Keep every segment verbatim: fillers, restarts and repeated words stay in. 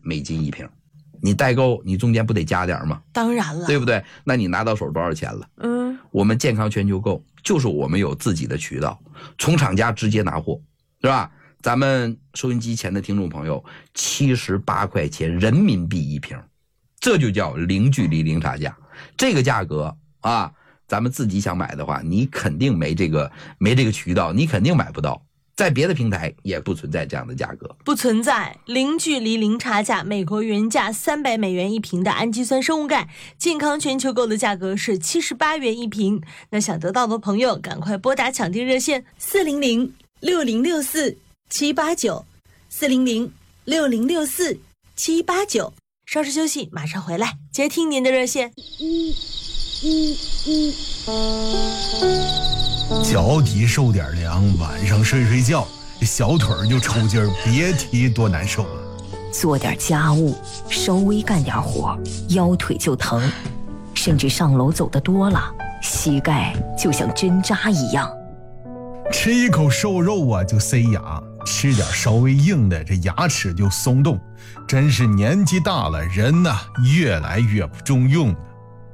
美金一瓶。你代购，你中间不得加点吗？ 当然了， 对不对？那你拿到手多少钱了？ 嗯， 我们健康全球购就是我们有自己的渠道，从厂家直接拿货，是吧？咱们收音机前的听众朋友，七十八块钱人民币一瓶，这就叫零距离零差价。这个价格啊，咱们自己想买的话，你肯定没这个没这个渠道，你肯定买不到。在别的平台也不存在这样的价格， 不存在零距离零差价。美国原价三百美元一瓶的氨基酸生物钙，健康全球购的价格是七十八元一瓶。那想得到的朋友，赶快拨打抢订热线四零零六零六四七八九四零零六零六四七八九。稍事休息，马上回来接听您的热线。 一一一。脚底受点凉，晚上睡睡觉，小腿就抽筋儿，别提多难受了。 做点家务，稍微干点活，腰腿就疼，甚至上楼走得多了，膝盖就像针扎一样。 吃一口瘦肉啊就塞牙，吃点稍微硬的，这牙齿就松动。真是年纪大了，人呐、啊、越来越不中用了。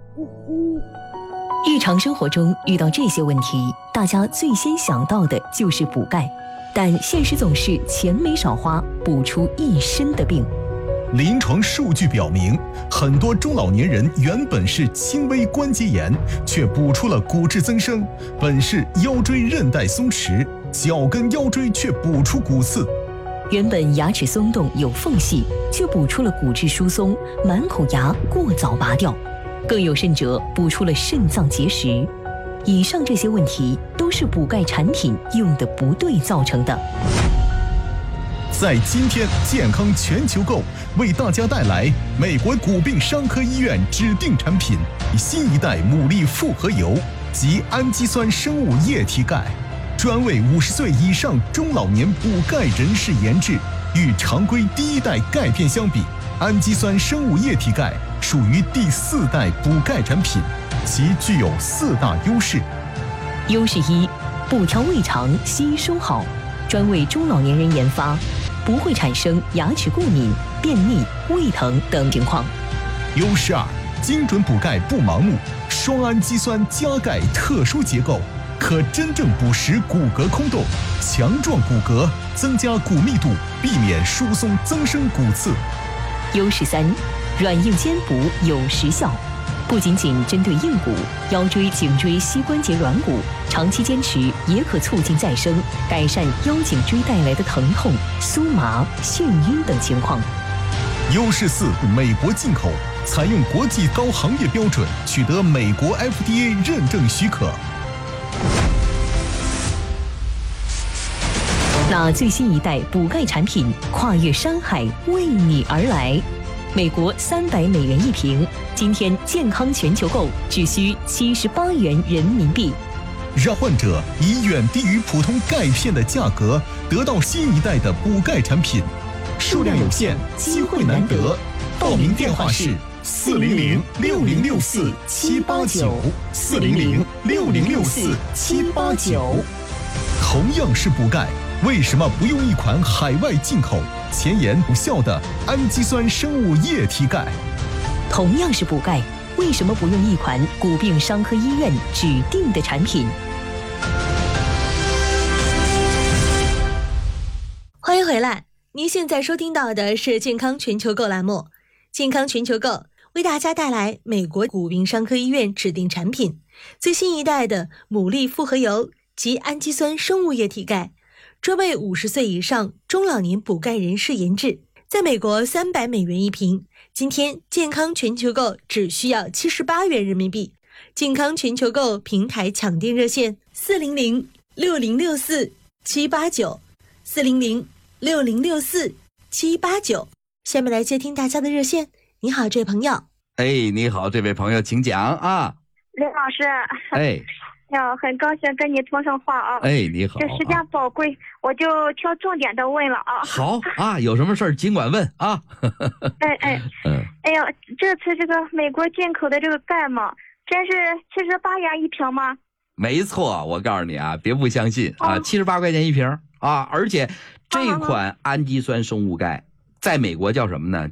日常生活中遇到这些问题，大家最先想到的就是补钙，但现实总是钱没少花，补出一身的病。 临床数据表明，很多中老年人原本是轻微关节炎，却补出了骨质增生；本是腰椎韧带松弛，脚跟腰椎却补出骨刺。 原本牙齿松动有缝隙，却补出了骨质疏松，满口牙过早拔掉。更有甚者，补出了肾脏结石。以上这些问题都是补钙产品用的不对造成的。 在今天健康全球购为大家带来美国骨病伤科医院指定产品新一代牡蛎复合油及氨基酸生物液体钙，专为五十岁以上中老年补钙人士研制。与常规第一代钙片相比，氨基酸生物液体钙属于第四代补钙产品，其具有四大优势。 优势一，补调胃肠，吸收好，专为中老年人研发，不会产生牙齿过敏、便秘、胃疼等情况。 优势二，精准补钙不盲目，双氨基酸加钙特殊结构，可真正补实骨骼空洞，强壮骨骼，增加骨密度，避免疏松增生骨刺。 优势三，软硬兼补有实效，不仅仅针对硬骨、腰椎、颈椎、膝关节软骨，长期坚持也可促进再生，改善腰颈椎带来的疼痛、酥麻、眩晕等情况。 优势四，美国进口，采用国际高行业标准，取得美国 F D A 认证许可。 那最新一代补钙产品跨越山海为你而来，美国三百美元一瓶，今天健康全球购只需七十八元人民币， 让患者以远低于普通钙片的价格得到新一代的补钙产品。数量有限，机会难得，报名电话是四零零六零六四七八九四零零六零六四七八九。同样是补钙，为什么不用一款海外进口、前沿有效的氨基酸生物液体钙？ 同样是补钙，为什么不用一款骨病伤科医院指定的产品？ 欢迎回来，您现在收听到的是健康全球购栏目。健康全球购为大家带来美国骨病伤科医院指定产品最新一代的牡蛎复合油及氨基酸生物液体钙，专为五十岁以上中老年补钙人士研制，在美国三百美元一瓶，今天健康全球购只需要七十八元人民币。健康全球购平台抢订热线四零零六零六四七八九四零零六零六四七八九。下面来接听大家的热线。你好，这位朋友。 哎，你好，这位朋友，请讲啊。 林老师。 哎。 呀，很高兴跟你通上话啊！ 哎，你好， 这时间宝贵，我就挑重点的问了啊。 好啊，有什么事儿尽管问啊。 哎哎，嗯，哎呀，这次这个美国进口的这个钙嘛，真是七十八元一瓶吗？ 没错，我告诉你啊，别不相信啊，七十八块钱一瓶啊，而且这款氨基酸生物钙在美国叫什么呢？